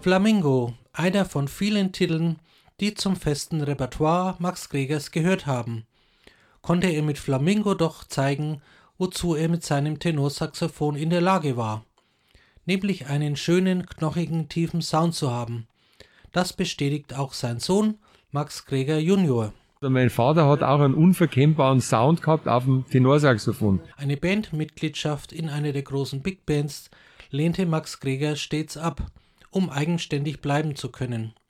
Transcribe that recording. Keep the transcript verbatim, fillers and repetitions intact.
Flamingo, einer von vielen Titeln, die zum festen Repertoire Max Gregers gehört haben, konnte er mit Flamingo doch zeigen, wozu er mit seinem Tenorsaxophon in der Lage war, nämlich einen schönen, knochigen, tiefen Sound zu haben. Das bestätigt auch sein Sohn Max Greger Junior. Mein Vater hat auch einen unverkennbaren Sound gehabt auf dem Tenorsaxophon. Eine Bandmitgliedschaft in einer der großen Big Bands lehnte Max Greger stets ab, um eigenständig bleiben zu können.